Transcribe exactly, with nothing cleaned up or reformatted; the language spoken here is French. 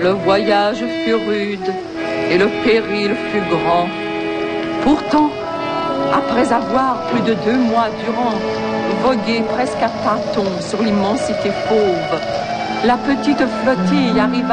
Le voyage fut rude et le péril fut grand. Pourtant, après avoir plus de deux mois durant vogué presque à tâtons sur l'immensité fauve, la petite flottille arriva